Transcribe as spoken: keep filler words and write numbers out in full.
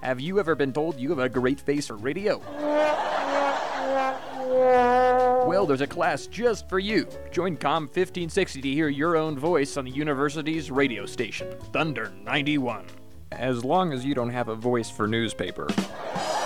Have you ever been told you have a great face for radio? Well, there's a class just for you. Join Com fifteen sixty to hear your own voice on the university's radio station, Thunder ninety-one. As long as you don't have a voice for newspaper.